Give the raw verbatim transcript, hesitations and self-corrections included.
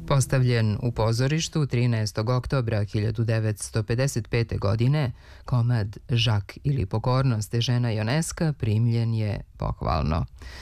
Postavljen u pozorištu trinaestog oktobra hiljadu devetsto pedeset pete. godine, komad Žak ili pokornost Ežena Ionesca primljen je pohvalno.